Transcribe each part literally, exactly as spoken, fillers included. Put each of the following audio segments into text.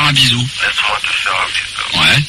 un bisou. Laisse-moi te faire un bisou. Ouais.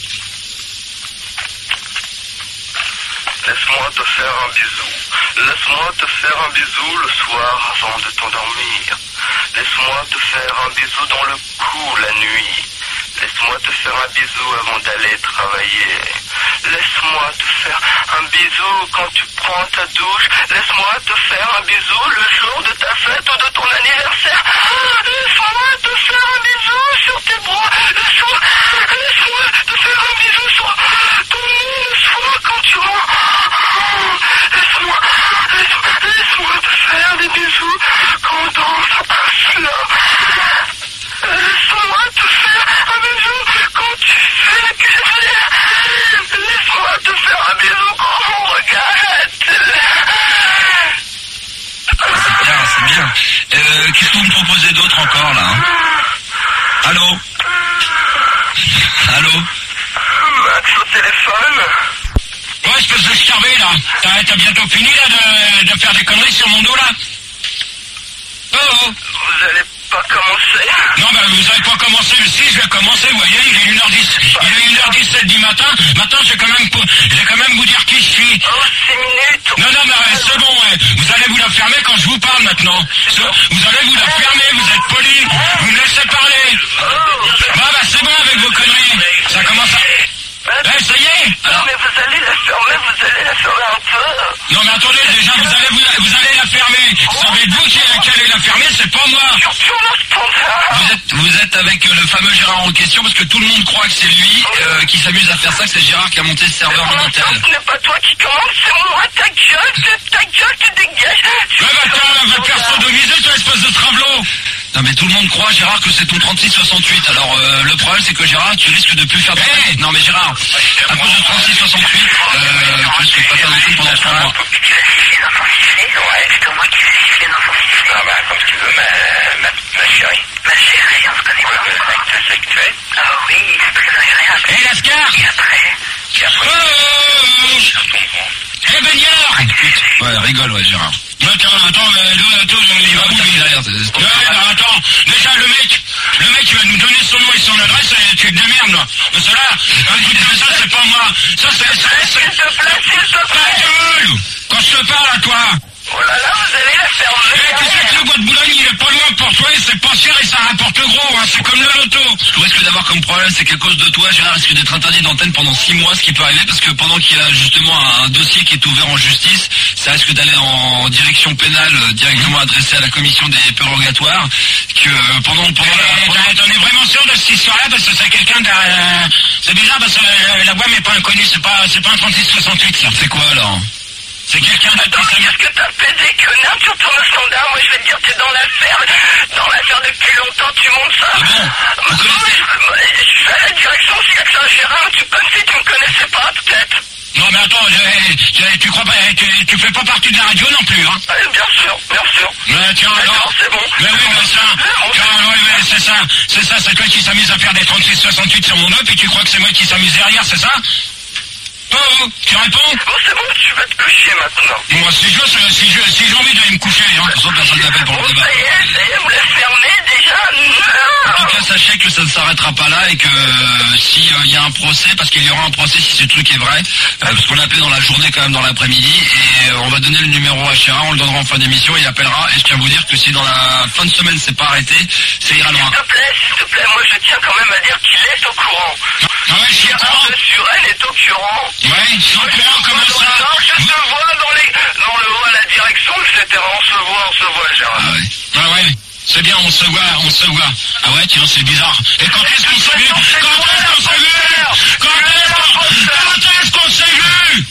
Laisse-moi te faire un bisou. Laisse-moi te faire un bisou le soir avant de t'endormir. Laisse-moi te faire un bisou dans le cou la nuit. Laisse-moi te faire un bisou avant d'aller travailler. Laisse-moi te faire un bisou quand tu prends ta douche. Laisse-moi te faire un bisou le jour de ta fête ou de ton anniversaire. Laisse-moi te faire un bisou sur tes bras le soir. Laisse-moi te faire un bisou sur ton nez le soir quand tu rentres. Laisse-moi, laisse-moi, laisse-moi te faire des bisous quand on danse un slow. Laisse-moi te faire un bisou quand tu fais la cuisine. Laisse-moi te faire un bisou quand on regarde. C'est bien, c'est bien. Euh, qu'est-ce que vous me proposez d'autre encore, là, hein? Allô? Allô? Max au téléphone. Ouais, espèce de starvé, là. T'as, t'as bientôt fini, là, de, de faire des conneries sur mon dos, là? Oh, oh. Vous allez pas commencer? Non, bah, vous avez pas commencé, mais si, je vais commencer, vous voyez, il est une heure dix, il est une heure dix-sept du matin. Maintenant, je vais quand même, je vais quand même vous dire qui je suis. Oh, six minutes. Non, non, mais ouais, c'est bon, ouais. Vous allez vous la fermer quand je vous parle, maintenant. Vous allez vous la fermer, vous êtes poli. Vous me laissez parler. Bah, bah, c'est bon avec vos conneries. Ça commence à... Eh, ça y est. Non, mais vous allez la fermer, vous allez la fermer un peu. Non, mais attendez, déjà, vous allez, vous, vous allez la fermer. Ça va être vous qui, qui allez la fermer, c'est pas moi. Vous êtes, vous êtes avec euh, le fameux Gérard en question, parce que tout le monde croit que c'est lui euh, qui s'amuse à faire ça, que c'est Gérard qui a monté ce serveur en interne. Ce n'est pas toi qui commande, c'est moi, ta gueule, ta gueule, tu dégages. Ouais, bah, tiens, va te faire sodomiser, toi, espèce de travelot. Non, mais tout le monde croit, Gérard, que c'est ton trente-six soixante-huit. Alors, euh, le problème, c'est que Gérard, tu risques de plus faire de... Hey non, mais Gérard, à cause de trente-six soixante-huit, euh, tu risques de pas faire de tout pendant trois mois. Ouais, c'est moi qui vais siffler dans son sifflet. Ah bah, comme tu veux, ma, ma, ma chérie. Ma chérie, on se connaît pas. C'est sexuel. Ah oui, c'est très agréable. Hé, hey, Lascar. Et après Et après Oh, oh, oh. Hé, Baignard. Ouais, rigole, ouais, Gérard. Attends, attends, euh, attends, il va bouger derrière. Ouais, bah, attends, déjà, le mec, le mec, il va nous donner son nom et son adresse, et tu te démerdes, là. Mais ça, là, écoutez, ça, c'est pas moi. Ça, c'est, c'est, c'est... S'il te plaît, s'il te plaît. Ta gueule. Quand je te parle à toi. Oh là là, vous allez la fermer. Eh, tu sais que le bois de Boulogne, il est pas loin pour toi, et c'est pas cher, et ça rapporte gros, hein, c'est comme le loto. Ce qu'on risque d'avoir comme problème, c'est qu'à cause de toi, Gérard risque d'être interdit d'antenne pendant six mois, ce qui peut arriver, parce que pendant qu'il y a justement un, un dossier qui est ouvert en justice, ça risque d'aller en direction pénale, euh, directement adressé à la commission des purgatoires, que euh, pendant, pendant la... Pendant... T'en es vraiment sûr de cette histoire-là, parce que c'est quelqu'un de... Euh, c'est bizarre, parce que euh, la voix n'est pas inconnue, c'est pas, c'est pas un trente-six soixante-huit, ça. C'est quoi, alors? C'est quelqu'un de... Attends, qu'est-ce que t'as fait des connards? Tu retournes au standard, moi je vais te dire, t'es dans l'affaire. Dans l'affaire depuis longtemps, tu montes ça. Ah bon? Vous connaissez? Je suis à la direction, c'est que ça, Gérard, tu comme si tu me connaissais pas, peut-être. Non mais attends, je, je, tu crois pas, tu, tu fais pas partie de la radio non plus, hein? Euh, bien sûr, bien sûr. Mais tiens, mais alors... non, c'est bon. Mais oui, mais ça, tiens, oui, mais c'est ça, c'est ça, c'est toi qui s'amuse à faire des trente-six soixante-huit sur mon up et tu crois que c'est moi qui s'amuse derrière, c'est ça? Oh, oh, tu réponds? Bon, c'est bon, tu vas te coucher maintenant. Moi, si je, si je, si j'ai envie d'aller me coucher, hein, de toute façon, personne t'appelle pour le débat. Ça y est, ça y est, vous la fermez déjà? Non. En tout cas, sachez que ça ne s'arrêtera pas là et que euh, s'il euh, y a un procès, parce qu'il y aura un procès si ce truc est vrai, euh, parce qu'on l'a appelé dans la journée quand même, dans l'après-midi, et euh, on va donner le numéro à Gérard, on le donnera en fin d'émission, il appellera, et je tiens à vous dire que si dans la fin de semaine c'est pas arrêté, ça ira loin. S'il te plaît, s'il te plaît, moi je tiens quand même à dire qu'il est au courant. Ah ouais, je suis au courant. Sur elle est au courant. Ouais, je suis au courant, comment ça? Non, je te vois dans les, dans le haut à la direction, et cetera. On se voit, on se voit, Gérard. Ah ouais. Ah ouais. C'est bien, on se voit, on se voit. Ah ouais, tiens, c'est bizarre. Et quand est-ce qu'on s'est vu? Quand est-ce qu'on s'est vu? Quand est-ce qu'on Quand est-ce qu'on s'est vu?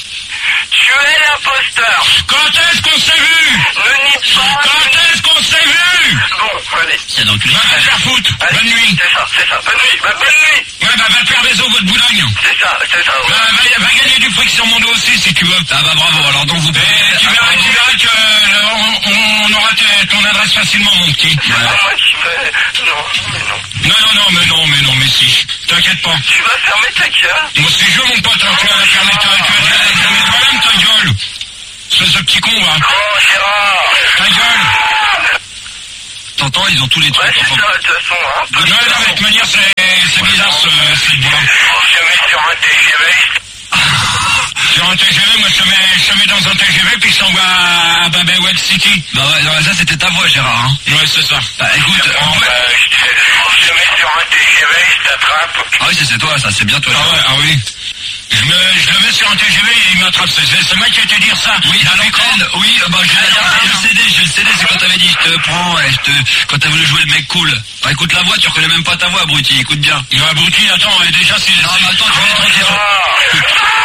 Tu es l'imposteur. Quand est-ce qu'on s'est vu? Ne nie pas. Quand est-ce qu'on s'est vu? Bon, allez. C'est donc va te faire foutre. Allez, bonne nuit. C'est ça, c'est ça. Bonne nuit. Bah, bonne nuit. Ouais, bah va te faire des os, votre Boulogne. C'est ça, c'est ça. Ouais. Bah, va, va gagner du fric sur mon dos aussi, si tu veux. Ah bah bravo, alors donc vous pouvez... Et tu verras, tu verras que euh, on, on aura t- ton adresse facilement, mon petit. Ouais. Ah, moi, tu veux... Non, mais non. Non, non, non, mais non, mais non, mais si. T'inquiète pas. Tu vas fermer ta gueule. Moi, si je veux, mon pote, hein, tu vas fermer ta gueule. Tu vas fermer toi-même ta gueule. C'est ce petit con, va. Oh, Gérard. Ta gueule. T'entends, ils ont tous les trucs. Ouais, c'est ça, de toute façon, hein. De toute manière, c'est... Ouais, c'est ça. Bah, écoute, bon, on peut... bah, je, te, je te mets sur un T G V, je t'attrape. Ah oui, c'est toi, ça, c'est bien toi. Ah ouais, ah oui. Je, me, je le mets sur un T G V et il m'attrape. C'est, c'est moi qui ai été dire ça. Oui, à l'écran. Oui, bah, je j'ai le C D, j'ai le C D, c'est quand t'avais dit, je te prends, et je te, quand t'as voulu jouer le mec cool. Bah, écoute la voix, tu reconnais même pas ta voix, abruti, écoute bien. Non, abruti, attends, déjà, c'est, non, mais attends, tu vas être tranquille.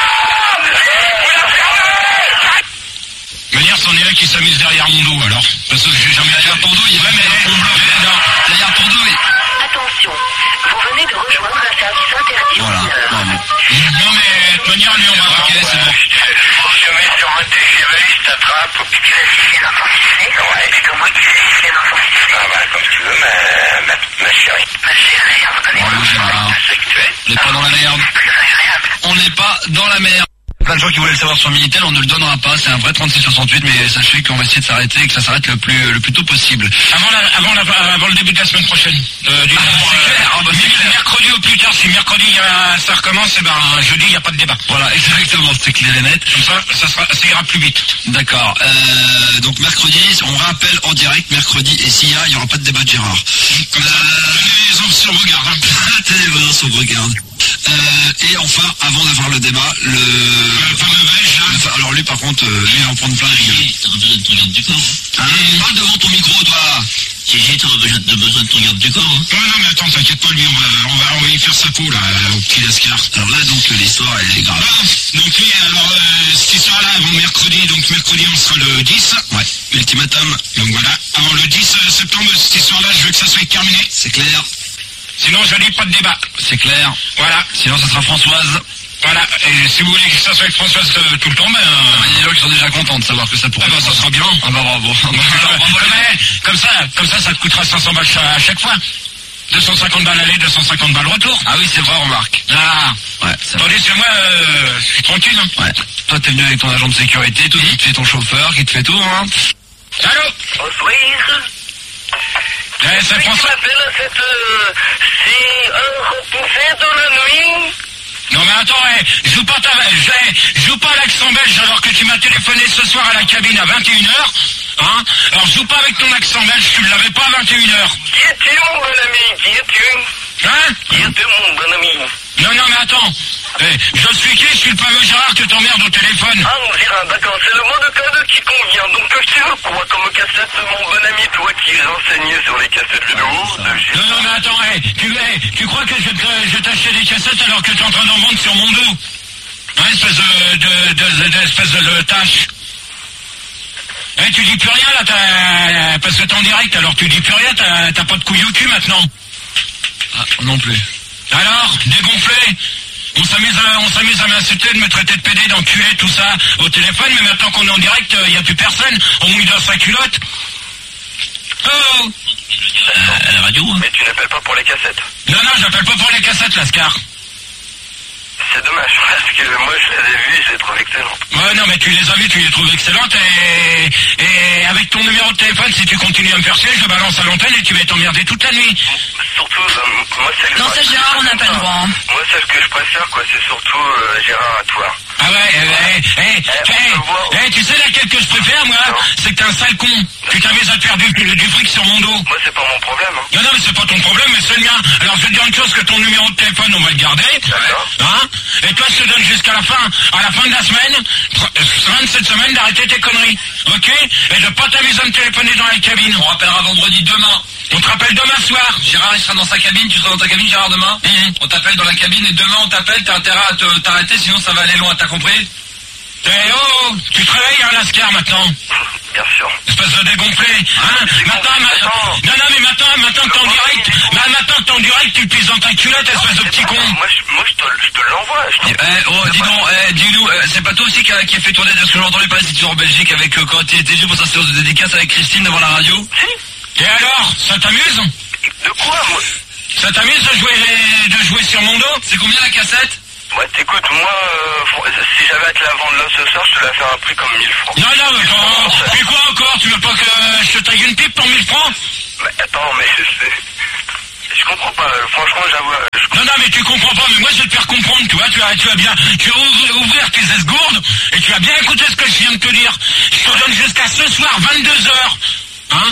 Manière, c'en est un qui s'amuse derrière mon dos, alors. Parce que j'ai jamais derrière ton dos, il y a même derrière ton dos, oui. Attention, vous venez de rejoindre un service interdit. Voilà, bravo. Non, mais, de manière, lui, on va... Ok, c'est bon. Je te mets sur un T G V, je t'attrape. Tu vas siffler dans ton sifflet? Ouais, c'est moi qui vais siffler dans ton sifflet. Ah bah, comme tu veux, ma, ma, ma chérie. Ma chérie, on est Bravo, Gérard. On n'est pas dans la merde. On n'est pas dans la merde. Plein de gens qui voulaient le savoir sur Minitel, on ne le donnera pas, c'est un vrai trente-six soixante-huit, mais sachez qu'on va essayer de s'arrêter et que ça s'arrête le plus, le plus tôt possible. Avant, la, avant, la, avant le début de la semaine prochaine. Euh, du ah, coup, c'est euh, clair. Ah, bah, c'est clair. Mercredi au plus tard, si mercredi y a, ça recommence, et ben jeudi il n'y a pas de débat. Voilà, exactement, c'est clair et net. Comme ça, ça, sera, ça ira plus vite. D'accord. Euh, donc mercredi, on rappelle en direct, mercredi, et s'il y a, il n'y aura pas de débat de Gérard. Comme euh, ça, les gens sur vos gardes. Hein. Tenez les gens sur vos gardes. Euh, et enfin, avant d'avoir le débat, le... Le fameux belge, hein. Fa... Alors lui, par contre, euh, lui, il va en prendre plein la gueule. T'as besoin de ton garde du corps. Hein. Hein, parle devant ton micro, toi. Si j'ai besoin, besoin de ton garde du corps. Hein. Non, non, mais attends, t'inquiète pas, lui, on va, on va, on va y faire sa peau, là, au petit Lascar. Alors là, donc, l'histoire, elle est grave. Non, donc lui, alors, euh, cette histoire-là, avant mercredi, donc mercredi, on sera le dix. Ouais, ultimatum. Donc voilà, avant le dix septembre, cette histoire-là, je veux que ça soit terminé. C'est clair. Sinon, je dis pas de débat. C'est clair. Voilà. Sinon, ça sera Françoise. Voilà. Et si vous voulez que ça soit avec Françoise euh, tout le temps, ben... Euh... Il y a des gens qui sont déjà contents de savoir que ça pourrait... Ah bah, ça sera bien. Ah bah, bravo. Comme ça, comme ça, ça te coûtera cinq cents balles à chaque fois. deux cent cinquante balles aller, deux cent cinquante balles retour. Ah oui, c'est vrai, remarque. Ah. Ouais, c'est vrai. Tandis que moi, euh, je suis tranquille, hein. Ouais. Toi, t'es venu avec ton agent de sécurité, tout, qui te fait ton chauffeur, qui te fait tout, hein. Allô? Bonsoir. Eh, c'est François. Tu m'appelles à cette... Euh, c'est un repoussé de la nuit. Non mais attends, eh, joue pas ta... Eh, joue pas l'accent belge alors que tu m'as téléphoné ce soir à la cabine à vingt et une heures. Hein? Alors joue pas avec ton accent belge, tu ne l'avais pas à vingt et une heures. Qui es-tu, mon bon ami? Qui es-tu? Hein? Qui es-tu, mon bon ami? Non, non, mais attends. Eh, je suis qui? Je suis le fameux Gérard que t'emmerdes au téléphone. Ah, mon Gérard, d'accord, c'est le mot de code qui convient. Donc, tu veux quoi comme cassette, mon bon ami, toi qui es renseigné sur les cassettes vidéo de... Non, non, mais attends, eh, tu, eh, tu crois que je, je vais t'acheter des cassettes alors que tu es en train d'en vendre sur mon dos? Hein, espèce de... de, de, de, de espèce de, de tâche. Eh, tu dis plus rien, là, t'as... Parce que t'es en direct, alors tu dis plus rien, t'as, t'as pas de couilles au cul, maintenant. Ah, non plus. Alors, dégonflé? On s'amuse à, on s'amuse à m'insulter, de me traiter de pédé, d'enculé, tout ça, au téléphone, mais maintenant qu'on est en direct, il n'y a plus personne, on mouille dans sa culotte. Oh euh, à la radio, hein. Mais tu n'appelles pas pour les cassettes? Non, non, j'appelle pas pour les cassettes, Lascar. C'est dommage, parce que moi je les ai vues, je les trouve excellentes. Ouais, non, mais tu les as vues, tu les trouves excellentes, et, et avec ton numéro de téléphone, si tu continues à me faire chier, je le balance à l'antenne et tu vas t'emmerder toute la nuit. Surtout, euh, moi celle Non, ça Gérard, on n'a pas le droit. Hein. Moi celle que je préfère, quoi, c'est surtout euh, Gérard à toi. Ah ouais, eh, eh, eh, eh, eh, tu sais laquelle que je préfère, moi? C'est que t'es un sale con. Tu t'amuses à te faire du, du fric sur mon dos. Moi, c'est pas mon problème. Hein. Non, non, mais c'est pas ton problème, mais c'est le mien. Alors, je vais te dire une chose, que ton numéro de téléphone, on va le garder. D'accord. Hein? Et toi, je te donne jusqu'à la fin, à la fin de la semaine, fin de cette semaine, d'arrêter tes conneries. Ok? Et de pas t'amuser à me téléphoner dans la cabine. On rappellera vendredi demain. On te rappelle demain soir. Gérard, il sera dans sa cabine. Tu seras dans ta cabine, Gérard, demain? Mmh. On t'appelle dans la cabine et demain, on t'appelle. T'as intérêt à te, t'arrêter, sinon ça va aller loin. T'as compris? Eh oh, tu te réveilles, hein, Lascar, maintenant? Bien sûr. Espèce de dégonflé, hein? Maintenant, maintenant, non, non, mais maintenant, maintenant que t'es en direct, maintenant que t'es en direct, tu le pisses dans ta culotte, espèce de petit con. Moi, je, moi, je te, je te l'envoie. Je eh, eh, oh, dis donc, eh, dis-nous, eh, c'est pas toi aussi qui a, qui a fait tourner, parce que j'ai entendu parler si tu es en Belgique avec, euh, quand tu étais juste pour sa séance de dédicace avec Christine devant la radio? Si. Et alors, ça t'amuse? De quoi, moi? Ça t'amuse de jouer, les, de jouer sur mon dos? C'est combien la cassette? Ouais, t'écoutes, moi, euh, si j'avais à te la vendre là ce soir, je te la fais un prix comme mille francs. Non, non, mais attends, puis quoi encore? Tu veux pas que je te taille une pipe pour mille francs? Mais attends, mais c'est... Je comprends pas, franchement, j'avoue... Je... Non, non, mais tu comprends pas, mais moi je vais te faire comprendre, tu vois, tu vas, tu vas bien... Tu vas ouvrir, ouvrir tes esgourdes, et tu vas bien écouter ce que je viens de te dire. Je te donne jusqu'à ce soir, vingt-deux heures, hein?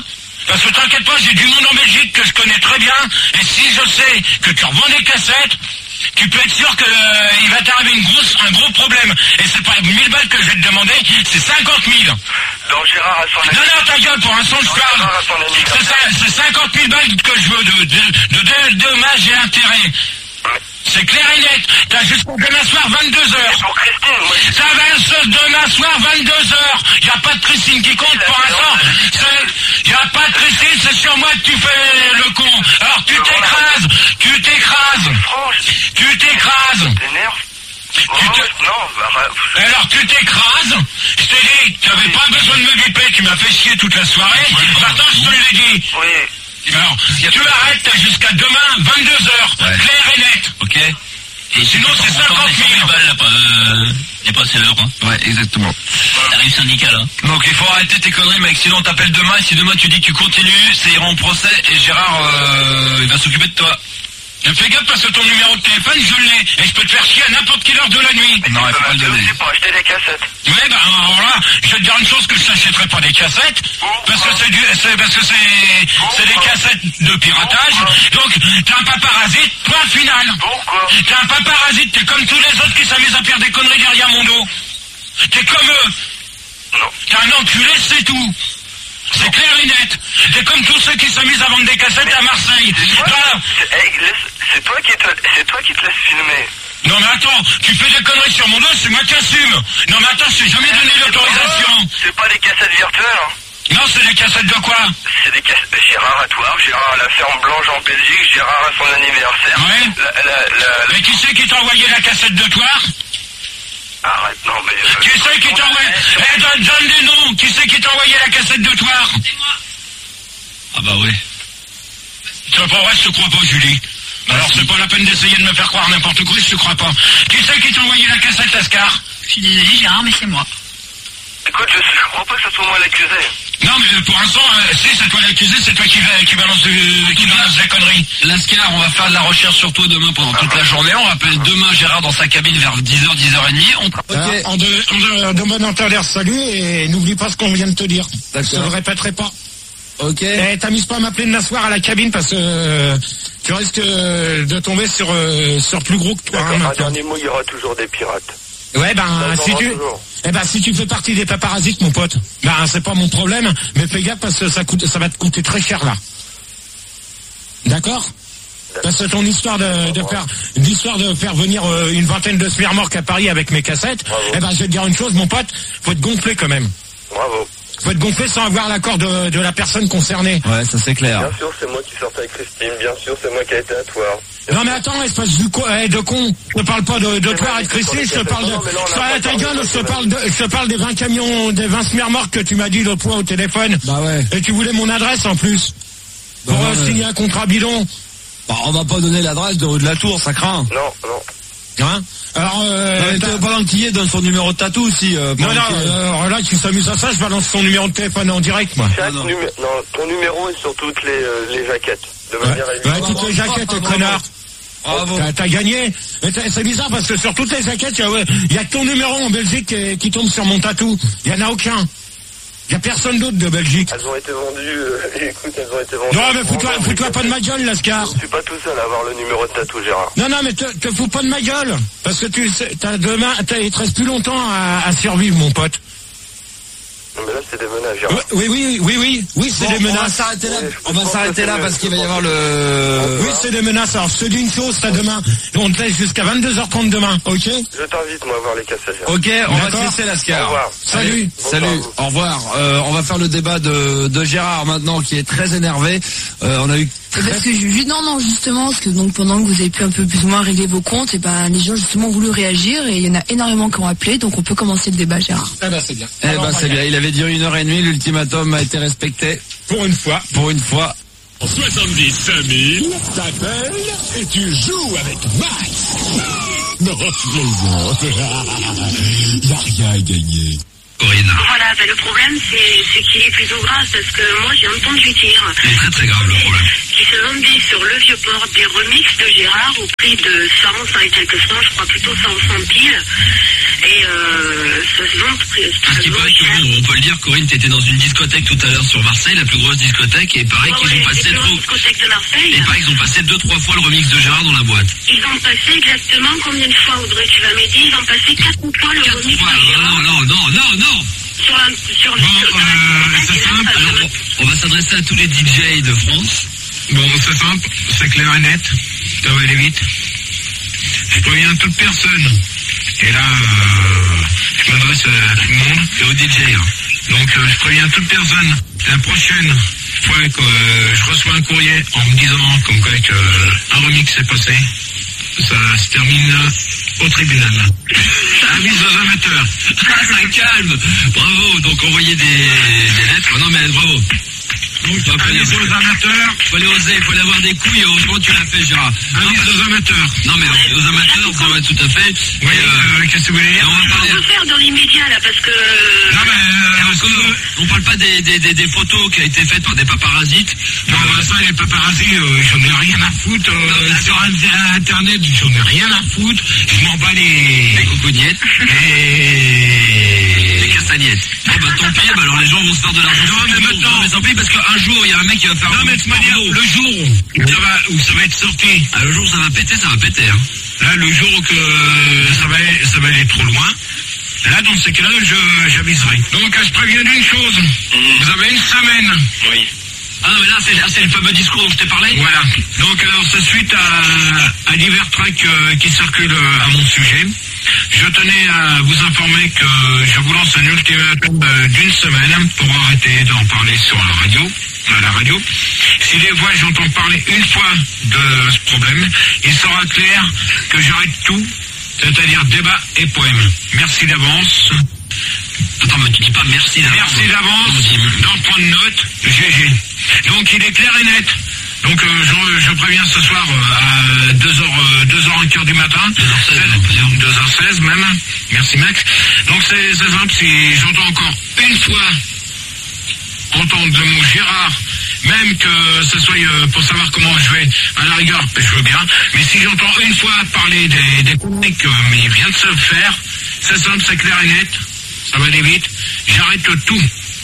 Parce que t'inquiète pas, j'ai du monde en Belgique que je connais très bien, et si je sais que tu revends des cassettes, tu peux être sûr qu'il euh, va t'arriver une grosse, un gros problème. Et c'est pas mille balles que je vais te demander, c'est cinquante mille. Donc Gérard a son Non, non, ta gueule, pour l'instant, je parle. C'est ça, c'est cinquante mille balles que je veux de, de, de, de dommages et intérêts. C'est clair et net. T'as jusqu'à demain soir vingt-deux heures. Pour Christine, moi. Ça va demain soir vingt-deux heures. Y a pas de Christine qui compte pour l'instant. C'est, y a pas de Christine, c'est sur moi que tu fais le con. Alors tu t'écrases, tu t'écrases, tu t'écrases. T'énerves. Tu te... Non, bah, alors tu t'écrases. Je t'ai dit, tu n'avais pas besoin de me biper, tu m'as fait chier toute la soirée. Maintenant je te l'ai dit. Oui. Alors, tu arrêtes, t'as jusqu'à demain, vingt-deux heures, ouais. Clair et net. Ok. Et sinon, c'est cinquante mille balles, là, euh, et pas c'est l'heure, hein. Ouais, exactement. Tarif syndical, hein. Donc, il faut arrêter tes conneries, mec. Sinon, on t'appelle demain, et si demain tu dis que tu continues, c'est ira en procès, et Gérard, euh, il va s'occuper de toi. Fais gaffe parce que ton numéro de téléphone, je l'ai, et je peux te faire chier à n'importe quelle heure de la nuit. Mais non, il faut pas le donner. C'est pour acheter des cassettes. Ouais, bah, alors là, je vais te dire une chose, que je t'achèterai pas des cassettes, parce que c'est du, c'est, parce que c'est, c'est des cassettes de piratage, donc, t'es un paparazite, point final. Pourquoi? T'es un paparazite, t'es comme tous les autres qui s'amusent à faire des conneries derrière mon dos. T'es comme eux. Non. T'es un enculé, c'est tout. C'est clair et net. T'es comme tous ceux qui s'amusent à vendre des cassettes mais à Marseille. C'est toi qui te, c'est toi qui te laisse filmer. Non mais attends, tu fais des conneries sur mon dos, c'est moi qui assume. Non mais attends, je t'ai jamais donné l'autorisation. C'est pas des cassettes virtuelles, hein. Non, c'est des cassettes de quoi? C'est des cassettes de Gérard à toi, Gérard à la ferme blanche en Belgique, Gérard à son anniversaire. Ouais. La, la, la, mais qui c'est qui t'a envoyé la cassette de toi? Arrête, non mais... Euh, qui c'est qui t'a envoyé... Eh, donne, donne des noms. Qui c'est qui t'a envoyé la cassette de toi? C'est moi. Ah bah oui. C'est pas vrai, je te crois pas, Julie. Alors c'est pas la peine d'essayer de me faire croire n'importe quoi, je te crois pas. Qui c'est qui t'a envoyé la cassette, Lascar? Je suis désolé, Gérard, mais c'est moi. Écoute, je, je crois pas que ce soit moi l'accusé. Non, mais pour l'instant, euh, si c'est toi l'accusé, c'est toi qui, va, qui balance euh, qui balance la connerie. Lascar, on va faire de la recherche sur toi demain pendant toute la journée. On rappelle demain Gérard dans sa cabine vers dix heures, dix heures trente. On... Okay. Alors, en de, en de, de bon entendeur, salut, et n'oublie pas ce qu'on vient de te dire. Je ne le répéterai pas. Ok. Et t'amuses pas à m'appeler de m'asseoir à la cabine parce que euh, tu risques euh, de tomber sur, euh, sur plus gros que toi. D'accord, Hein, un dernier mot, il y aura toujours des pirates. Ouais, ben, si tu, eh ben, si tu fais partie des paparasites, mon pote, ben, c'est pas mon problème, mais fais gaffe parce que ça coûte, ça va te coûter très cher, là. D'accord? Parce que ton histoire de, de faire, l'histoire de faire venir euh, une vingtaine de smirmorques à Paris avec mes cassettes, bravo. Eh ben, je vais te dire une chose, mon pote, faut te gonfler quand même. Bravo. Faut être gonflé sans avoir l'accord de, de la personne concernée. Ouais, ça c'est clair. Bien sûr, c'est moi qui sortais avec Christine. Bien sûr, c'est moi qui ai été à toi. Non mais attends, espèce de, co eh, de con. Je te parle pas de, de toi et de Christine, je te parle de... Sois ta gueule, je te parle de, je te parle des vingt camions, des vingt smirmorques que tu m'as dit l'autre fois au téléphone. Bah ouais. Et tu voulais mon adresse en plus. Bah pour ouais, euh, signer un contrat bidon. Bah on va pas donner l'adresse de rue de la Tour, ça craint. Non, non. Hein? Alors, euh... Non, mais tu veux pas l'enquiller, donne son numéro de tatou aussi. Euh, non, non, euh, là, tu s'amuses à ça, je balance son numéro de téléphone en direct, moi. Chaque non, non. Numé- non, ton numéro est sur toutes les, euh, les jaquettes. De manière ouais, ouais toutes les jaquettes, oh, connard. Bravo. T'as, t'as gagné. C'est bizarre parce que sur toutes les jaquettes, il y, ouais, y a que ton numéro en Belgique qui, qui tombe sur mon tatou. Il y en a aucun. Il y a personne d'autre de Belgique. Elles ont été vendues, euh, écoute, elles ont été vendues. Non, mais fous-toi, fous-toi pas de ma gueule, Lascar. Je suis pas tout seul à avoir le numéro de tatou, Gérard. Non, non, mais te, te fous pas de ma gueule. Parce que tu sais, t'as demain, t'as, il te reste plus longtemps à, à survivre, mon pote. Non, mais là, c'est des menaces, Gérard. Oui, oui, oui, oui, oui, c'est bon, des menaces. On va s'arrêter là, oui, on va s'arrêter là parce qu'il va y avoir le... Oui, c'est des menaces. Alors, je te dis une chose, ça demain. On te laisse jusqu'à vingt-deux heures trente demain, ok? Je t'invite, moi, à voir les cassettes. Ok, on D'accord. va se laisser, Lascar. Au revoir. Salut. Allez, salut, au revoir. Euh, on va faire le débat de, de Gérard maintenant qui est très énervé. Euh, on a eu... Très... Parce que je, non, non, justement, parce que donc pendant que vous avez pu un peu plus ou moins régler vos comptes, et ben les gens justement ont voulu réagir et il y en a énormément qui ont appelé, donc on peut commencer le débat, Gérard. Eh ben c'est bien. Eh ben c'est bien. Il avait duré une heure et demie. L'ultimatum a été respecté. Pour une fois. Pour une fois. soixante-dix-cinq mille, t'appelles et tu joues avec Max. Non, je plaisante. Y'a rien à gagner. Corinne. Voilà, ben le problème c'est, c'est qu'il est plutôt grave parce que moi j'ai entendu dire Il est très très grave le problème. qui se vendait sur le Vieux-Port des remixes de Gérard au prix de cent, cent et quelques francs, je crois plutôt cent centimes. Et euh, ça se vend très, Tout ce qui paraît que, bon, on peut le dire, Corinne, t'étais dans une discothèque tout à l'heure sur Marseille, la plus grosse discothèque, et pareil oh, qu'ils ouais, ont passé trop. discothèque de Marseille. Et pareil qu'ils ont passé deux, trois fois le remix de Gérard dans la boîte. Ils ont passé exactement combien de fois, Audrey, tu vas m'aider? Ils ont passé quatre fois le remix de Gérard. Non, non, non, non, non. Sur la, sur le, bon, sur euh, la c'est simple. Alors, on va s'adresser à tous les D J de France. Bon, c'est simple, c'est clair et net. Ça va aller vite. Je préviens toute personne. Et là, euh, je m'adresse à tout le monde et aux D J. Hein. Donc, euh, je préviens toute personne. La prochaine fois que euh, je reçois un courrier en me disant comme quoi que, euh, un remix s'est passé, ça se termine au tribunal. Avis aux amateurs. Ah, calme. Bravo. Donc, envoyez des, des lettres. Non, mais bravo. Donc, il faut aller aux amateurs. Il faut aller oser, il faut aller avoir des couilles, et heureusement tu l'as fait, Gérard. Avis aux amateurs. Non, mais aux amateurs, ça va tout à fait. Oui, euh, qu'est-ce que vous voulez dire? On va pas faire dans l'immédiat, là, parce que... Non, mais... Euh, euh, on parle pas des, des, des, des photos qui ont été faites par des paparasites. Non, bah, ça, les paparazzis, euh, j'en ai rien à foutre. Euh, non, sur Internet, j'en ai rien à foutre. Je m'en bats les... Les coucougnettes. Et... Les castagnettes. Ah bah tant pis, bah alors les gens vont se faire de l'argent. Non, mais maintenant... Non, mais tant pis, parce qu'un jour, il y a un mec qui va faire... Non, mais de manière, le jour où ça va, où ça va être sorti... Ah, le jour où ça va péter, ça va péter, hein. Là, le jour que ça va, ça va aller trop loin... Là, dans ces cas-là, je, j'aviserai. Donc, je préviens d'une chose. Mmh. Vous avez une semaine. Oui. Ah non, mais là, c'est, c'est le fameux discours dont je t'ai parlé. Voilà. Donc, alors, c'est suite à, à divers tracks euh, qui circulent euh, à mon sujet. Je tenais à vous informer que je vous lance un ultimatum euh, d'une semaine pour arrêter d'en parler sur la radio. À la radio. Si les voix, j'entends parler une fois de ce problème, il sera clair que j'arrête tout, c'est-à-dire débat et poème. Merci d'avance. Attends, mais tu dis pas merci d'avance. Merci d'avance, d'en prendre note, G G. Donc il est clair et net. Donc euh, je, je préviens ce soir euh, à deux heures, deux heures quinze du matin, deux heures seize même, merci Max. Donc c'est, c'est simple, si j'entends encore une fois entendre le mot Gérard, même que ce soit euh, pour savoir comment je vais, à la rigueur, je veux bien, mais si j'entends une fois parler des, des conneries que mais il vient de se faire, c'est simple, c'est clair et net, ça va aller vite, j'arrête tout.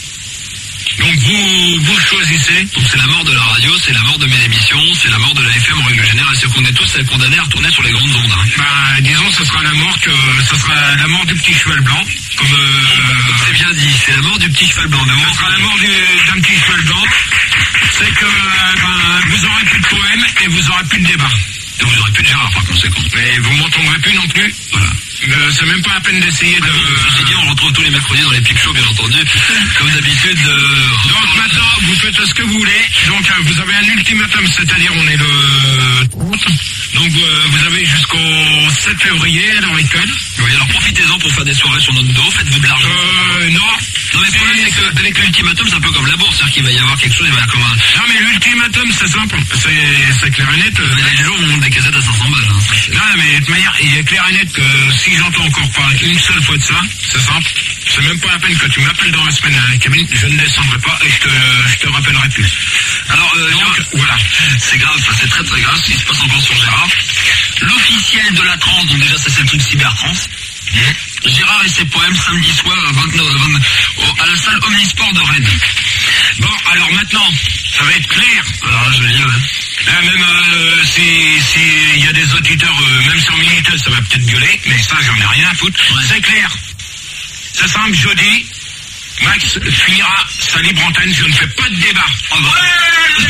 Donc vous, vous choisissez. Donc c'est la mort de la radio, c'est la mort de mes émissions, c'est la mort de la F M en règle générale, c'est qu'on est tous condamnés à retourner sur les grandes ondes. Hein. Bah disons ce sera la mort que ce sera la mort du petit cheval blanc. Comme euh, c'est bien dit, c'est la mort du petit cheval blanc. Ce sera la mort du, d'un petit cheval blanc. C'est que euh, ben, vous aurez plus de poèmes et vous aurez plus de débat. Et vous aurez plus de Gérard par conséquent. Mais vous m'entendrez plus non plus. Voilà. Euh, c'est même pas la peine d'essayer de... J'ai dit, on retrouve tous les mercredis dans les pic shows, bien entendu. Comme d'habitude. Euh... Donc maintenant, vous faites ce que vous voulez. Donc euh, vous avez un ultimatum, c'est-à-dire on est le trente. Donc euh, vous avez jusqu'au sept février à l'heure actuelle. Oui, alors profitez-en pour faire des soirées sur notre dos, faites-vous de l'argent. Euh, non. Non, mais le problème, c'est qu'avec l'ultimatum, c'est un peu comme la bourse, c'est-à-dire qu'il va y avoir quelque chose, il va y avoir comme un... Non, mais l'ultimatum, c'est simple, c'est, c'est clair et net. Euh, les gens vont monter des casettes à cinq cents balles. Hein. Non, mais de toute manière, il est clair et net que si j'entends encore parler une seule fois de ça, c'est simple. C'est même pas la peine que tu m'appelles dans la semaine à la cabine, je ne descendrai pas et je te, je te rappellerai plus. Alors, euh, donc, Gérard, voilà, c'est grave, enfin, c'est très très grave ce qui se passe encore sur Gérard. L'officiel de la trance, donc déjà ça c'est le truc cybertrance. Mmh. Gérard et ses poèmes samedi soir à vingt-neuf heures à la salle Omnisport de Rennes. Bon, alors maintenant, ça va être clair. Alors là, je vais dire, ouais. Là, même euh, si s'il y a des auditeurs, euh, même sur Minitel, ça va peut-être gueuler, mais ça, j'en ai rien à foutre. Ouais. C'est clair. C'est simple, jeudi, Max finira sa libre antenne, je ne fais pas de débat. Oh, ouais.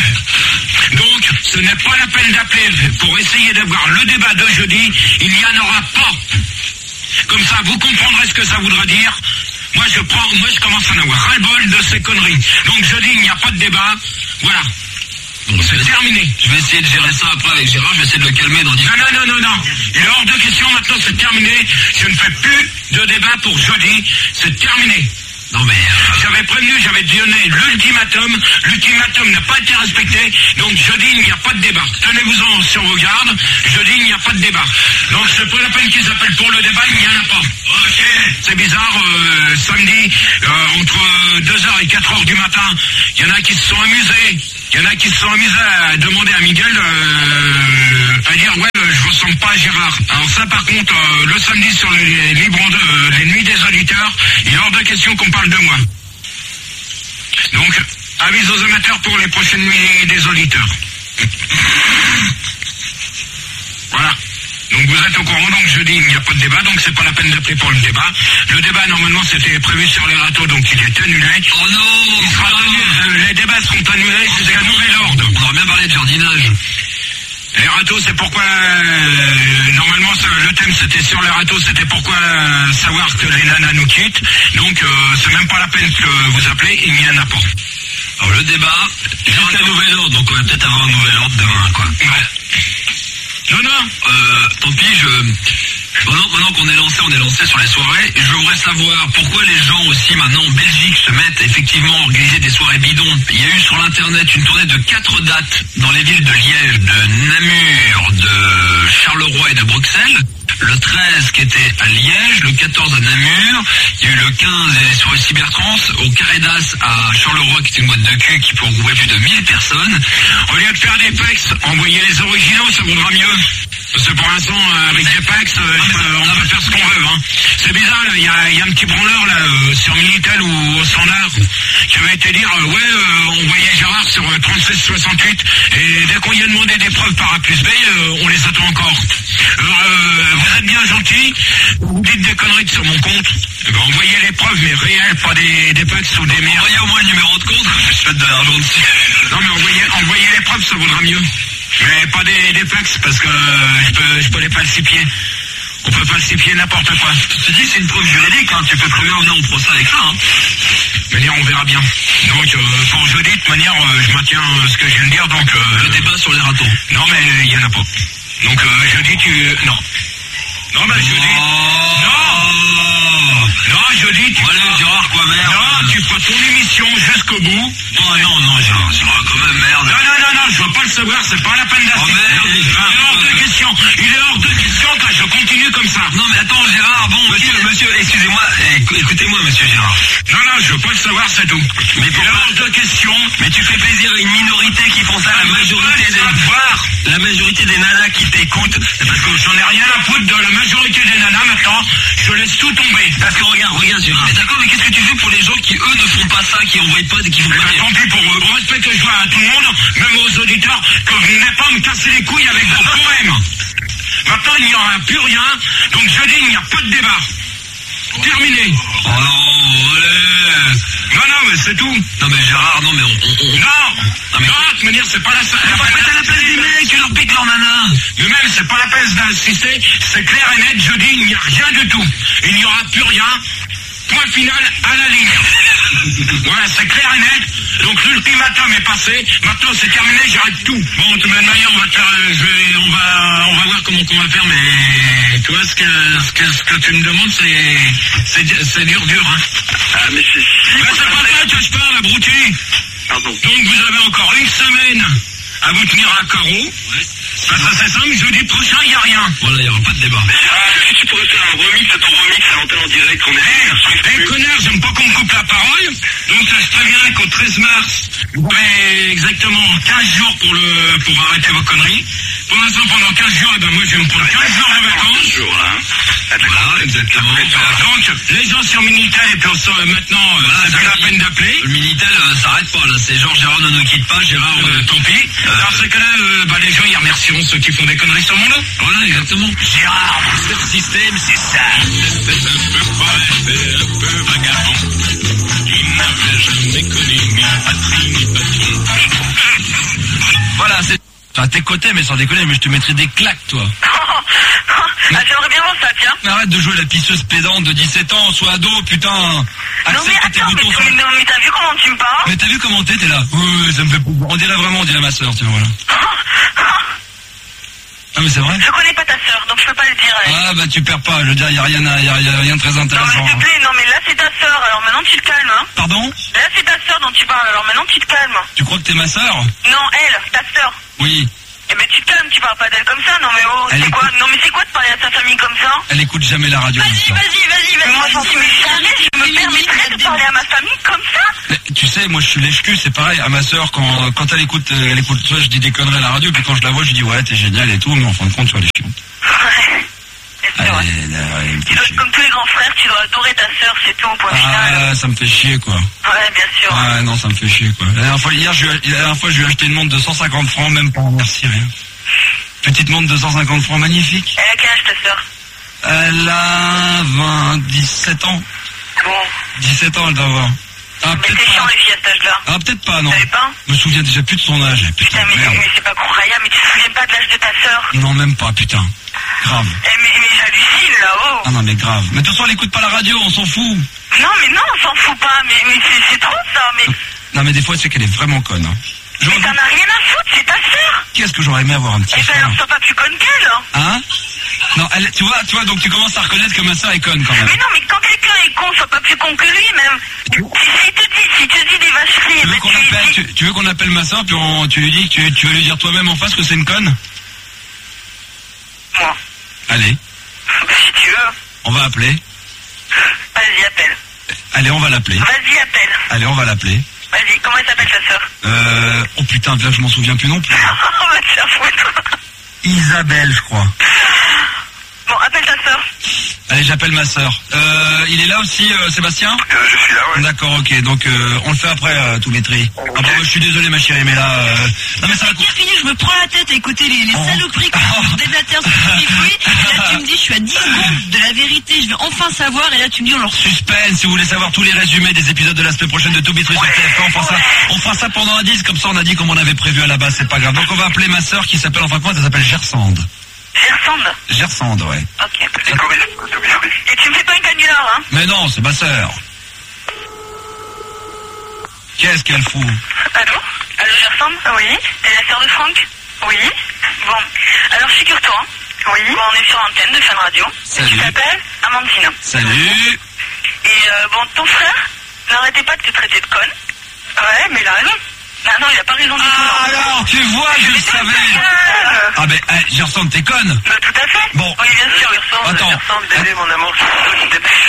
Donc, ce n'est pas la peine d'appeler pour essayer d'avoir le débat de jeudi, il n'y en aura pas. Comme ça, vous comprendrez ce que ça voudra dire. Moi, je prends, moi, je commence à en avoir ras-le-bol de ces conneries. Donc, jeudi, il n'y a pas de débat. Voilà. Bon, c'est terminé. Je vais essayer de gérer ça après avec Gérard, je vais essayer de le calmer dans dix Non, non, non, non, non. Il est hors de question, maintenant, c'est terminé. Je ne fais plus de débat pour jeudi. C'est terminé. Non mais... Euh... J'avais prévenu, j'avais donné l'ultimatum. L'ultimatum n'a pas été respecté. Donc jeudi, il n'y a pas de débat. Tenez-vous-en sur vos gardes. Jeudi, il n'y a pas de débat. Donc c'est pas la peine qu'ils appellent pour le débat, il n'y en a pas. Ok. C'est bizarre, euh, samedi, euh, entre deux heures et quatre heures du matin, il y en a qui se sont amusés. Il y en a qui se sont amusés à demander à Miguel, euh, à dire ouais, je ressemble pas à Gérard. Alors ça par contre, euh, le samedi sur les libres de euh, les nuits des auditeurs, il est hors de question qu'on parle de moi. Donc, avis aux amateurs pour les prochaines nuits des auditeurs. Voilà. Donc vous êtes au courant, donc jeudi il n'y a pas de débat, donc c'est pas la peine d'appeler pour le débat. Le débat normalement c'était prévu sur les râteaux, donc il est annulé. Oh non, il sera annulé, euh, les débats seront annulés jusqu'à nouvel ordre. On aurait bien parlé de jardinage. Les râteaux, c'est pourquoi euh, normalement ça, le thème c'était sur les râteaux, c'était pourquoi euh, savoir que les nanas nous quittent. Donc euh, c'est même pas la peine que vous appelez, il n'y en a pas. Alors le débat, jusqu'à nouvel ordre, donc on va peut-être avoir un nouvel ordre demain, quoi. Ouais. Non, non, euh, tant pis, je... Maintenant, maintenant qu'on est lancé, on est lancé sur les soirées, et je voudrais savoir pourquoi les gens aussi maintenant en Belgique se mettent effectivement à organiser des soirées bidons. Il y a eu sur l'internet une tournée de quatre dates dans les villes de Liège, de Namur, de Charleroi et de Bruxelles. Le treize qui était à Liège, le quatorze à Namur, il y a eu le quinze sur le Cybertrans, au Carré d'As à Charleroi qui était une boîte de cul qui peut regrouper plus de mille personnes. Au lieu de faire des pex, envoyez les originaux, ça vaudra mieux. Parce que pour l'instant, avec des pex, euh, on peut faire ce qu'on veut. Hein. C'est bizarre, il y a, y a un petit branleur là, euh, sur Minitel ou au Standard qui avait été dire, euh, ouais, euh, on voyait Gérard sur euh, trente-six soixante-huit, et dès qu'on y a demandé des preuves par A plus B, euh, on les attend encore. Alors, euh, vous êtes bien gentil, vous dites des conneries sur mon compte, eh ben, envoyez les preuves, mais réelles, pas des, des pex ou des merdes. Envoyez au moins le numéro de compte, je vais te donner l'argent dessus. Non mais envoyez, envoyez les preuves, ça vaudra mieux. Mais pas des, des pex, parce que euh, je peux, je peux les falsifier. On peut falsifier n'importe quoi. Je te dis, c'est une preuve juridique, hein. Tu peux très bien venir en procès avec ça. Hein. Mais on verra bien. Donc, euh, pour jeudi, de toute manière, euh, je maintiens euh, ce que je viens de dire. Donc, euh, le débat sur les râteaux. Non, mais il n'y en a pas. Donc, euh, jeudi, tu... Non. Non, mais jeudi... Oh. Non. Non, jeudi, tu... Allez, feras... Gérard, quoi, merde. Non, tu feras ton émission jusqu'au bout. Oh, non, non, Gérard, Gérard, quand même, merde. Non, non, non, non, je veux pas le savoir, c'est pas la peine d'assister. Oh, il est hors de question. Il est hors de question que je continue comme ça. Non, mais attends, Gérard, bon, monsieur, okay. monsieur, excusez-moi, écoutez-moi, monsieur Gérard. Non, non, je veux pas le savoir, c'est tout. Mais il est hors de question. Mais tu fais plaisir à une minorité qui font ça, la majorité des nanas. La majorité des nanas qui t'écoutent. Parce que j'en ai rien à foutre de la majorité des nanas maintenant. Je laisse tout tomber. Parce que regarde, regarde, Gérard. Mais d'accord, mais qu'est-ce que tu fais pour les gens qui, eux, ne font pas ça, qui envoient pas, qui font mais pas... Ben, tant pis pour eux. Au respect que je vois à tout le monde, même aux auditeurs, que vous n'avez pas à me casser les couilles avec vos poèmes. Maintenant, il n'y aura plus rien. Donc, jeudi, il n'y a pas de débat. Terminé. Oh non, allez. Non, non, mais c'est tout. Non, mais Gérard, non, mais on... on, on... Non. Non, mais... non, de toute manière, c'est pas la seule... Mais t'as la place des mecs, tu leur piques leur nana. Mais même, c'est pas la peine d'insister. C'est clair et net, jeudi, il n'y a rien du tout. Il n'y aura plus rien. Point final à la ligne. Voilà, c'est clair et net. Donc l'ultimatum est passé. Maintenant c'est terminé, j'arrête tout. Bon, de toute manière, on va faire, je vais, on va, on va voir comment on va faire. Mais tu vois ce que, ce que, ce que tu me demandes, c'est, c'est, c'est dur, dur. Hein. Ah mais c'est. Mais c'est pas ça que je parle, abruti. Pardon. Donc vous avez encore une semaine à vous tenir à carreau. Parce que c'est simple, jeudi prochain, il n'y a rien. Voilà, il n'y aura pas de débat. Si tu pourrais faire un remix à ton remix à l'antenne en direct, on est... Eh, hey, connard, j'aime pas qu'on me coupe la parole. Donc je préviens qu'au treize mars, vous avez exactement quinze jours pour, le, pour arrêter vos conneries. Pour l'instant, pendant quinze jours, eh ben moi je vais me prendre quinze jours de vacances. quinze jours, hein. Voilà, exactement. Donc, les gens sur Minitel, et puis on, maintenant, voilà, c'est plus la peine d'appeler. Le Minitel euh, s'arrête pas, là. C'est genre Gérard ne nous quitte pas, Gérard, euh, tant pis. Euh, Dans ce cas-là, euh, bah, les gens, ils remercieront ceux qui font des conneries sur mon dos. Voilà, exactement. Gérard, Master System, c'est ça. C'est un peu prêt, un peu vagabond. Il n'avait jamais connu ni patrie ni patron. Voilà, c'est... Enfin, t'es coté, mais sans déconner, mais je te mettrais des claques, toi. Ah, j'aimerais bien voir ça, tiens. Arrête de jouer la pisseuse pédante de dix-sept ans, sois ado, putain. Non mais attends, mais, mais, mais, mais t'as vu comment tu me parles? Mais t'as vu comment t'es, t'es là. Oui, ça me fait... On dirait vraiment, on dirait ma soeur, tu vois, voilà. Ah mais c'est vrai. Je connais pas ta sœur, donc je peux pas le dire. Elle. Ah bah tu perds pas, je veux dire, il y a rien, à- y a, y a rien de très intéressant. Non mais s'il te plaît, non mais là c'est ta sœur, alors maintenant tu te calmes. Hein. Pardon? Là c'est ta sœur dont tu parles, alors maintenant tu te calmes. Tu crois que t'es ma sœur? Non, elle, ta sœur. Oui. Eh ben tu te calmes, tu parles pas d'elle comme ça, non mais oh, Elle c'est écoute- quoi? Non mais c'est quoi de parler à ta famille comme ça? Elle écoute jamais la radio. Vas-y, comme ça. vas-y, vas-y, vas-y. Moi j'en suis jamais, je me permettrais de parler à ma famille comme ça? Mais, tu sais, moi je suis lèche-cul, c'est pareil. À ma sœur, quand, quand elle écoute, euh, elle écoute, toi je dis des conneries à la radio, puis quand je la vois, je dis ouais, t'es génial et tout, mais en fin de compte, tu vois, les chiants. Ouais. C'est vrai. Tu dois, comme tous les grands frères, tu dois adorer ta sœur, c'est tout, au point final. Ah, ça me fait chier, quoi. Ouais, bien sûr. Ah, non, ça me fait chier, quoi. La dernière fois, hier, je lui ai- la dernière fois, je lui ai acheté une montre de cent cinquante francs, même pas en merci, rien. Petite montre de cent cinquante francs, magnifique. Elle a quel âge ta sœur? Elle a vingt, dix-sept ans. Bon. dix-sept ans, elle doit avoir. Ah, Mais peut-être c'est chiant pas. les filles à cet âge-là. Ah, peut-être pas, non. Vous savez pas? Je me souviens déjà plus de son âge. Putain, Putain, mais, merde. mais c'est pas croyable, mais tu te souviens pas de l'âge de ta sœur? Non, même pas, putain. Grave. Eh, mais, mais j'hallucine là-haut. Ah non, mais grave. Mais de toute façon, elle écoute pas la radio, on s'en fout. Non, mais non, on s'en fout pas, mais, mais c'est, c'est trop ça, mais, Non, mais des fois, c'est qu'elle est vraiment conne. Hein. mais t'en as rien à foutre, c'est ta sœur. Qu'est-ce que j'aurais aimé avoir un petit Eh ben frère. alors sois pas plus conne qu'elle. Hein. Hein? Non, elle, tu vois, tu vois, donc tu commences à reconnaître que ma soeur est conne quand même. Mais non, mais quand quelqu'un est con, sois pas plus con que lui, même. Si, si te dit, si te dit des vacheries, Tu veux ben qu'on tu lui appelle, dis. tu, tu veux qu'on appelle ma soeur, puis on, tu lui dis que tu, tu veux lui dire toi-même en face que c'est une conne? Moi. Allez, Ben, si tu veux. on va appeler. Vas-y, appelle. Allez, on va l'appeler. Vas-y, appelle. Allez, on va l'appeler. Vas-y, comment elle s'appelle ta sœur? Euh, oh putain, là je m'en souviens plus non plus. Oh, va te faire foutre. Isabelle, je crois. Bon, appelle ta sœur. Allez, j'appelle ma soeur. Euh, il est là aussi, euh, Sébastien? Euh, je suis là, ouais. D'accord, ok. Donc euh, on le fait après, euh, tout maîtrise. Ah bah, moi, je suis désolé, ma chérie, mais là, euh... non mais ça va. C'est fini, je me prends la tête à écouter les, les Oh. saloperies que vous des latères sur le fruit. Et là, tu me dis, je suis à dix secondes de la vérité, je vais enfin savoir. Et là, tu me dis, on leur Suspense, si vous voulez savoir tous les résumés des épisodes de la semaine prochaine de To Be True sur T F un, on fera ça, on fera ça pendant un disque, comme ça on a dit comme on avait prévu à la base, c'est pas grave. Donc on va appeler ma soeur qui s'appelle, enfin quoi, elle s'appelle Gersande. Gersande. Gersande, ouais. Ok. C'est combien de To Be Free? Et tu me fais pas un canular, hein? Mais non, c'est ma soeur. Qu'est-ce qu'elle fout? Allô? Allô, Gersande? Oui. T'es la sœur de Franck? Oui. Bon. Alors, figure-toi. Oui. Bon, on est sur l'antenne de Fun Radio. Salut. Tu t'appelles Amandine. Salut. Et euh, bon, ton frère, n'arrêtez pas de te traiter de conne. Ouais, mais il a raison. Ah non, il a pas raison du tout. Ah alors, tu vois, je le savais. Euh, Ah ben, eh, Gersande, t'es conne. bah, tout à fait. Bon. Oui, bien sûr, Gersande. Attends. Gersande, bébé, mon amour, c'est toi qui t'aime.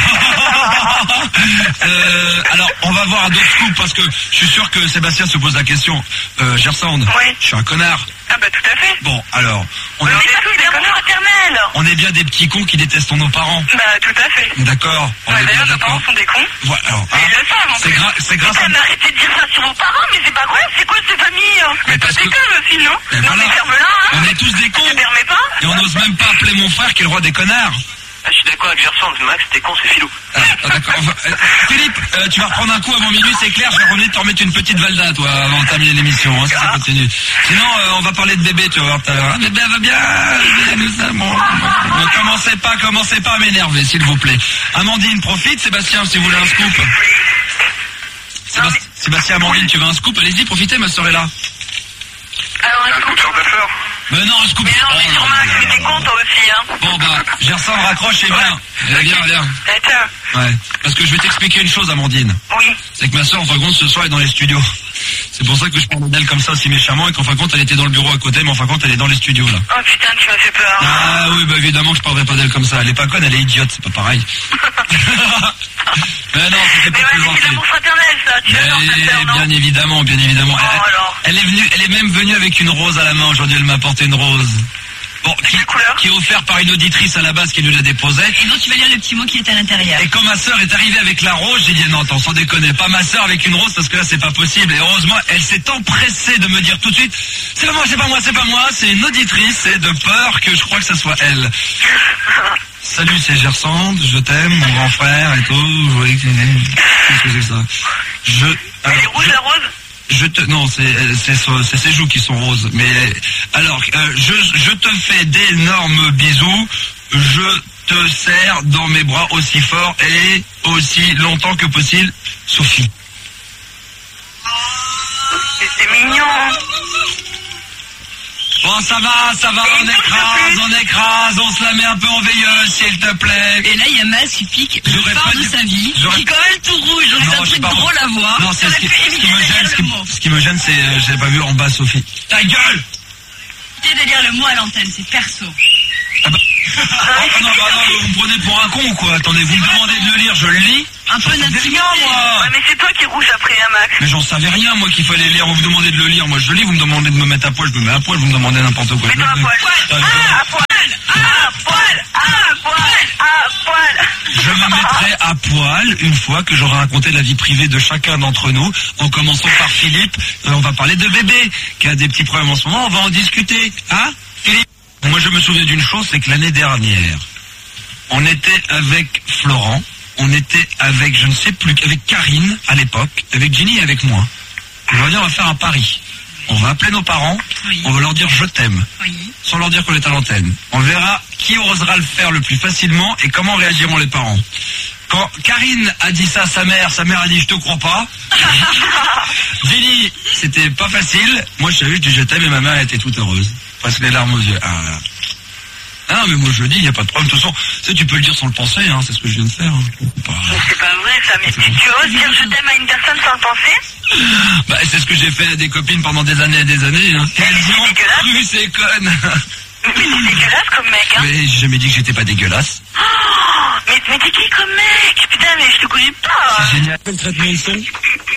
euh, alors, on va voir un autre scoop parce que je suis sûr que Sébastien se pose la question. Euh, Gersande, Oui. je suis un connard. Ah bah, tout à fait. Bon, alors, on Mais est, on est tous des amours fraternels. on est bien des petits cons qui détestent nos parents. Bah, tout à fait. D'accord. On Ouais, est bien d'ailleurs, nos d'accord. parents sont des cons. Voilà, alors, Mais hein, ils le savent, en c'est plus. gra- c'est grâce à... Putain, mais arrêtez de dire ça sur vos parents, mais c'est pas vrai, c'est quoi cette famille? Mais parce C'est que- calme aussi, non? Mais Non, voilà. mais ferme-la, hein. On est tous des Ça cons. te permet pas? Et on n'ose même pas appeler mon frère qui est le roi des connards. Ah, je suis d'accord avec Gersande, Max, t'es con, c'est filou. Ah, ah, d'accord. Enfin, euh, Philippe, euh, tu vas reprendre un coup avant minuit, c'est clair. Je vais revenir te remettre une petite valda, toi, avant de terminer l'émission, hein, si ça continue. Sinon, euh, on va parler de bébé, tu vas voir tout à l'heure. Ah, bébé, elle va bien. Bébé, nous sommes bons. Ne commencez pas, commencez pas à m'énerver, s'il vous plaît. Amandine, profite. Sébastien, si vous voulez un scoop. Sébastien, Sébastien, Amandine, tu veux un scoop? Allez-y, profitez, ma soeur est là. Alors, Un écoute. coup de sort de fleurs. Mais non, un scoop. Mais non, mais Oh, sur Max, mais t'es con, toi aussi, hein. Bon, bah, Gersande, raccroche et viens. Viens, viens, viens. Eh, tiens. Ouais. Parce que je vais t'expliquer une chose, Amandine. Oui. C'est que ma soeur, en fin de compte, ce soir, est dans les studios. C'est pour ça que je parle d'elle comme ça aussi méchamment et qu'en fin de compte, elle était dans le bureau à côté, mais en fin de compte, elle est dans les studios, là. Oh putain, tu m'as fait peur. Ah oui, bah évidemment que je parlerai pas d'elle comme ça. Elle est pas conne, elle est idiote, c'est pas pareil. Mais non, c'était Mais pas ouais, plus mais c'est gentil. l'amour fraternel, ça. Tu adores ta Mais sœur, non? bien évidemment, bien évidemment. Oh, Elle, alors. elle est venue, elle est même venue avec une rose à la main. Aujourd'hui, elle m'a apporté une rose. Bon, qui, quelle couleur qui est offerte par une auditrice à la base qui nous la déposait. Et donc, tu vas lire le petit mot qui est à l'intérieur. Et quand ma sœur est arrivée avec la rose, j'ai dit non, attends, sans déconner, pas ma sœur avec une rose parce que là c'est pas possible. Et heureusement, elle s'est empressée de me dire tout de suite, c'est pas moi, c'est pas moi, c'est pas moi, c'est une auditrice et de peur que je crois que ça soit elle. Salut, c'est Gersande, je t'aime, mon grand frère et tout. Oui, qu'est-ce que c'est ça? Je. Elle est alors, rouge, je- la rose? Je te, non, c'est c'est c'est ses joues qui sont roses. Mais alors, euh, je je te fais d'énormes bisous. Je te serre dans mes bras aussi fort et aussi longtemps que possible, Sophie. C'est c'est mignon. Bon, ça va, ça va, on écrase, on écrase, on se la met un peu en veilleuse, s'il te plaît. Et là, il y a Mas qui pique le phare de sa vie, qui est quand même tout rouge, donc c'est un truc drôle à voir. Non, c'est ce qui, ce qui me gêne, ce qui, ce qui me gêne, c'est, euh, j'ai pas vu en bas, Sophie. Ta gueule! Arrêtez de lire le mot à l'antenne, c'est perso. Ah bah. Ah non, bah non, vous me prenez pour un con ou quoi? Attendez, vous me demandez de le lire, je le lis. Un peu d'intimité. moi. Ouais, mais c'est toi qui rouge après, hein, Max. Mais j'en savais rien, moi, qu'il fallait lire. Vous me demandez de le lire, moi je le lis. Vous me demandez de me mettre à poil, je me mets à poil. Vous me demandez n'importe quoi. Mets-toi à poil. Ah, à poil. Ah, à poil. Ah, à poil. Ah, à poil. Je me mettrai à poil une fois que j'aurai raconté la vie privée de chacun d'entre nous. En commençant par Philippe, euh, on va parler de bébé, qui a des petits problèmes en ce moment. On va en discuter. Hein, Philippe? Moi, je me souviens d'une chose, c'est que l'année dernière, on était avec Florent, on était avec, je ne sais plus, avec Karine à l'époque, avec Ginny et avec moi. Aujourd'hui, on va faire un pari. On va appeler nos parents, oui. On va leur dire je t'aime, oui. Sans leur dire qu'on est à l'antenne. On verra qui osera le faire le plus facilement et comment réagiront les parents. Quand Karine a dit ça à sa mère, sa mère a dit je te crois pas. Ginny, c'était pas facile. Moi, je savais, je dis je t'aime et ma mère était toute heureuse. Presque les larmes aux yeux. Ah, ah mais moi je le dis, il n'y a pas de problème. De toute façon, tu sais, tu peux le dire sans le penser, hein, c'est ce que je viens de faire. Hein. Pas... C'est pas vrai ça, mais tu, tu oses dire je t'aime à une personne sans le penser? Bah c'est ce que j'ai fait à des copines pendant des années et des années. Hein. Mais elles ont cru, c'est conne. Mais t'es dégueulasse comme mec, hein. Mais j'ai jamais dit que j'étais pas dégueulasse. Oh, mais, mais t'es qui comme mec? Putain, mais je te connais pas. C'est génial. Quel traitement de son?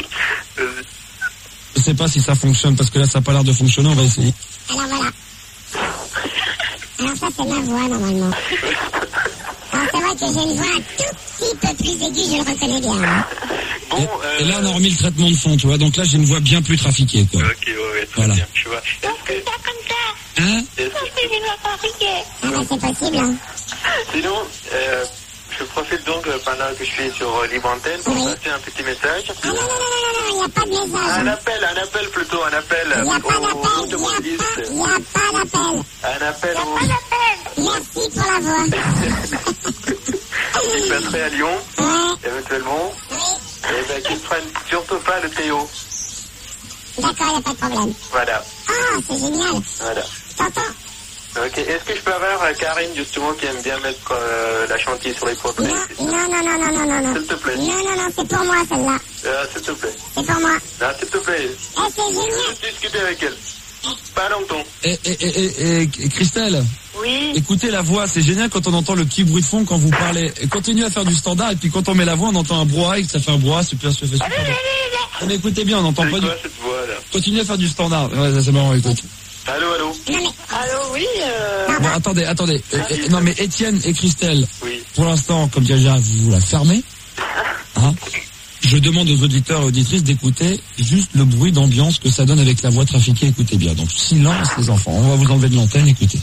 Je sais pas si ça fonctionne, parce que là ça a pas l'air de fonctionner, on va essayer. Alors voilà. Alors ça c'est ma voix normalement. Alors c'est vrai que j'ai une voix un tout petit peu plus aiguë, je le reconnais bien. Hein. Bon, et, euh... et là on a remis le traitement de fond, tu vois, donc là j'ai une voix bien plus trafiquée, quoi. Ok, ouais, ouais, très voilà. bien, tu vois. Donc c'est ça comme ça. Hein? C'est une voix trafiquée. Ah bah c'est possible, hein. Sinon, euh... je profite donc euh, pendant que je suis sur euh, Libre Antenne pour oui. passer un petit message. Ah non, non, non, non, non, il n'y a pas de message. Un appel, un appel plutôt, un appel. Il n'y a pas d'appel, au, au il n'y a pas d'appel. Un appel au... Il n'y a pas d'appel. Merci pour la voix. Je passerai à Lyon, ouais. Éventuellement. Oui. Et ben qu'ils ne prennent surtout pas le Théo. D'accord, il n'y a pas de problème. Voilà. Ah, c'est génial. Voilà. T'entends? Ok, est-ce que je peux avoir euh, Karine justement qui aime bien mettre euh, la chantilly sur les profils? Non, non, non, non, non, non, non. S'il te plaît. Non, non, non, c'est pour moi celle-là. Euh, s'il te plaît. C'est pour moi. Non, s'il te plaît. Eh, c'est génial. Je discuter avec elle. Pas longtemps. Et, et, et, et, et Christelle? Oui. Écoutez la voix, c'est génial quand on entend le petit bruit de fond quand vous parlez. Et continuez à faire du standard, et puis quand on met la voix, on entend un brouhaha et que ça fait un brouhaha super, super, super. On écoutez bien, on n'entend pas quoi, du... cette voix, là? Continuez à faire du standard. Ouais, ça c'est marrant, écoute. Allô, allô. Non, mais... Allô, oui. Euh... Bon, attendez, attendez. Euh, euh, non, mais Étienne et Christelle, oui. Pour l'instant, comme déjà, vous, vous la fermez. Hein? Je demande aux auditeurs et auditrices d'écouter juste le bruit d'ambiance que ça donne avec la voix trafiquée. Écoutez bien. Donc, silence, les enfants. On va vous enlever de l'antenne. Écoutez.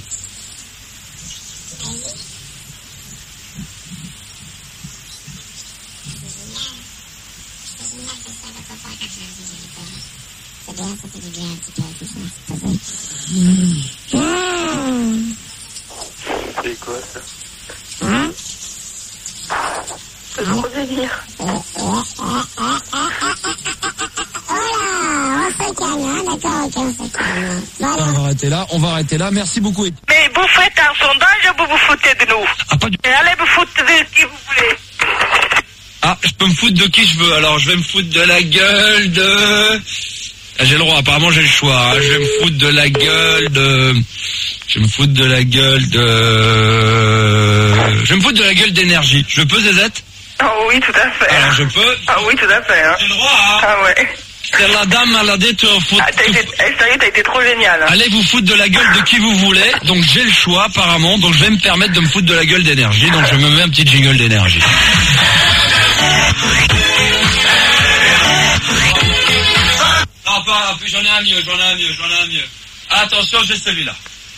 C'est bien, ça fait du bien un petit peu, tout ça, c'est posé. Mmh. C'est quoi ça? Hein? C'est trop délire. Oh là, on se calme, hein, d'accord, ok, on se calme. Voilà. On va arrêter là, on va arrêter là. Merci beaucoup. Mais vous faites un sondage, vous vous foutez de nous. Ah, pas du... Et allez vous foutre de qui vous voulez. Ah, je peux me foutre de qui je veux, alors je vais me foutre de la gueule de... Ah, j'ai le droit, apparemment j'ai le choix. Hein. Je vais me foutre de la gueule de... Je vais me foutre de la gueule de... Je vais me foutre de la gueule d'énergie. Je peux, Zézette? Ah oui, tout à fait. Alors je peux? Ah oui, tout à fait. Hein. J'ai le droit, hein. Ah ouais. C'est la dame à la dé, te foutre... Ah, t'as été... Eh, sérieux, t'as été trop génial. Hein. Allez vous foutre de la gueule de qui vous voulez. Donc j'ai le choix, apparemment. Donc je vais me permettre de me foutre de la gueule d'énergie. Donc je me mets un petit jingle d'énergie. Non, pas, j'en ai un mieux, j'en ai un mieux, j'en ai un mieux. Attention, j'ai celui-là.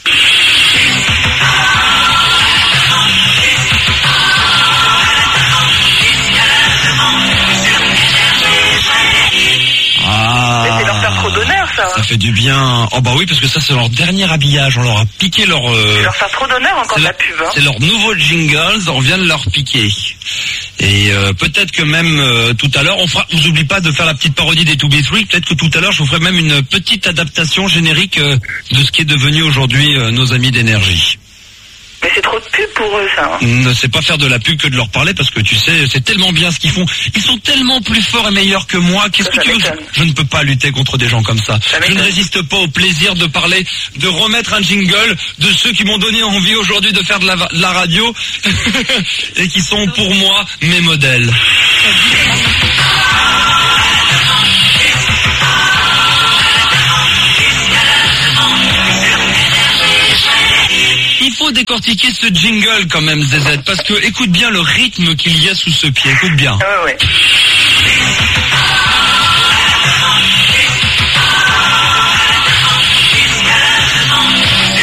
Ah, mais c'est leur faire trop d'honneur, ça. Ça fait du bien. Oh bah oui, parce que ça c'est leur dernier habillage. On leur a piqué leur... Euh... C'est leur faire trop d'honneur encore de la pub. Hein. C'est leur nouveau jingles, on vient de leur piquer. Et euh, peut-être que même euh, tout à l'heure, on fera, on n'oublie pas de faire la petite parodie des deux B trois. Peut-être que tout à l'heure, je vous ferai même une petite adaptation générique euh, de ce qui est devenu aujourd'hui euh, nos amis d'énergie. Mais c'est trop de pub pour eux, ça. Hein. Ne sais pas faire de la pub que de leur parler parce que tu sais, c'est tellement bien ce qu'ils font. Ils sont tellement plus forts et meilleurs que moi. Qu'est-ce que tu veux ? Je ne peux pas lutter contre des gens comme ça. ça je ne résiste pas au plaisir de parler, de remettre un jingle de ceux qui m'ont donné envie aujourd'hui de faire de la, de la radio et qui sont pour moi mes modèles. Il faut décortiquer ce jingle quand même, Zézette, parce que écoute bien le rythme qu'il y a sous ce pied, écoute bien. Ah ouais.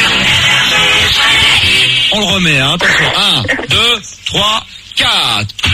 On le remet, hein, attention. un, deux, trois, quatre.